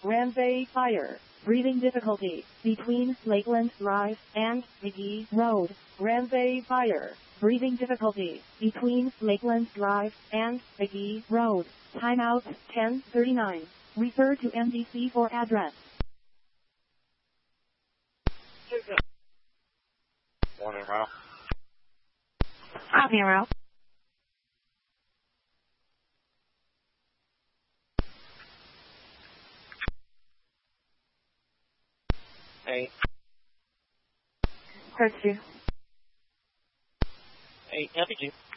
Ramsay Fire. Breathing difficulty between Lakeland Drive and McGee Road. Ramsay Fire. Breathing difficulty between Lakeland Drive and McGee Road. Timeout 10:39. Refer to MDC for address. Morning, Ralph. Copy, Ralph. Hey. Heard you. Hey, FPG.